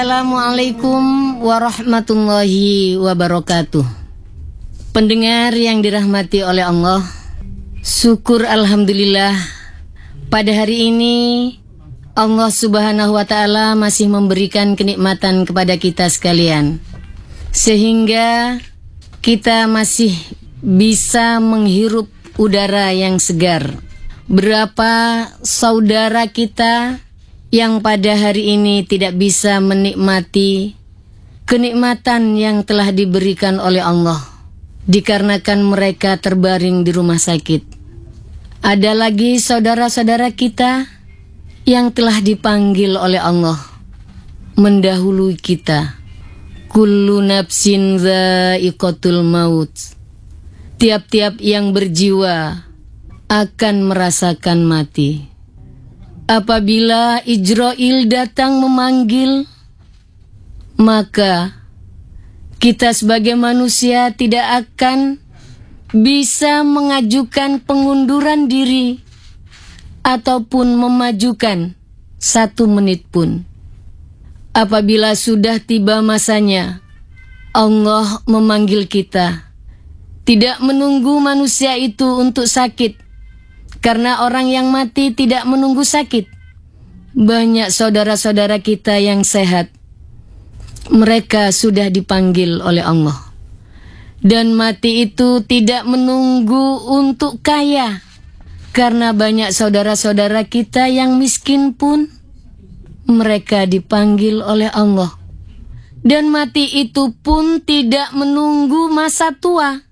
Assalamualaikum warahmatullahi wabarakatuh. Pendengar yang dirahmati oleh Allah, syukur alhamdulillah pada hari ini Allah Subhanahu wa taala masih memberikan kenikmatan kepada kita sekalian, sehingga kita masih bisa menghirup udara yang segar. Berapa saudara kita yang pada hari ini tidak bisa menikmati kenikmatan yang telah diberikan oleh Allah, dikarenakan mereka terbaring di rumah sakit. Ada lagi saudara-saudara kita yang telah dipanggil oleh Allah mendahului kita. Kullu nafsin dha'iqatul maut. Tiap-tiap yang berjiwa akan merasakan mati. Apabila Ijrail datang memanggil, maka kita sebagai manusia tidak akan bisa mengajukan pengunduran diri ataupun memajukan 1 menit pun. Apabila sudah tiba masanya, Allah memanggil kita, tidak menunggu manusia itu untuk sakit. Karena orang yang mati tidak menunggu sakit. Banyak saudara-saudara kita yang sehat, mereka sudah dipanggil oleh Allah. Dan mati itu tidak menunggu untuk kaya. Karena banyak saudara-saudara kita yang miskin pun, mereka dipanggil oleh Allah. Dan mati itu pun tidak menunggu masa tua.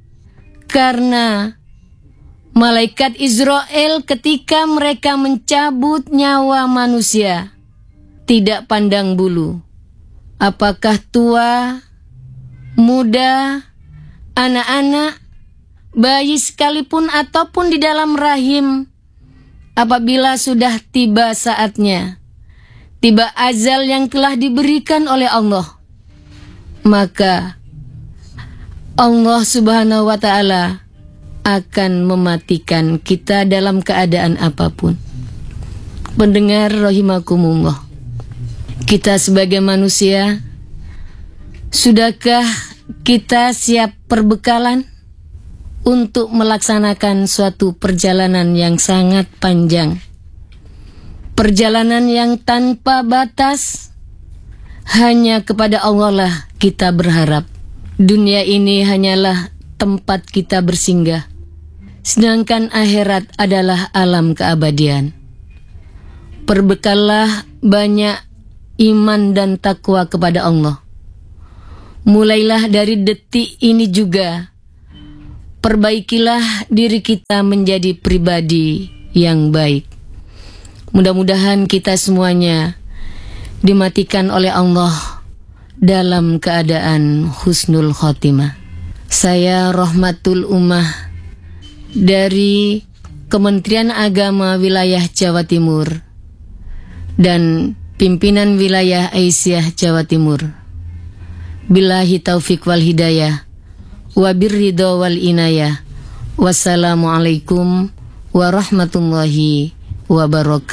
Karena malaikat Israel ketika mereka mencabut nyawa manusia tidak pandang bulu, apakah tua, muda, anak-anak, bayi sekalipun ataupun di dalam rahim. Apabila sudah tiba saatnya, tiba ajal yang telah diberikan oleh Allah, maka Allah Subhanahu wa taala akan mematikan kita dalam keadaan apapun. Pendengar rahimakumullah, kita sebagai manusia, sudahkah kita siap perbekalan untuk melaksanakan suatu perjalanan yang sangat panjang? Perjalanan yang tanpa batas, hanya kepada Allah lah kita berharap. Dunia ini hanyalah tempat kita bersinggah, sedangkan akhirat adalah alam keabadian. Perbekallah banyak iman dan takwa kepada Allah. Mulailah dari detik ini juga, perbaikilah diri kita menjadi pribadi yang baik. Mudah-mudahan kita semuanya dimatikan oleh Allah dalam keadaan husnul khotimah. Saya Rohmatul Ummah dari Kementerian Agama Wilayah Jawa Timur dan Pimpinan Wilayah Aisyah Jawa Timur. Billahi taufiq wal hidayah, wabirridho wal inayah. Wassalamualaikum warahmatullahi wabarakatuh.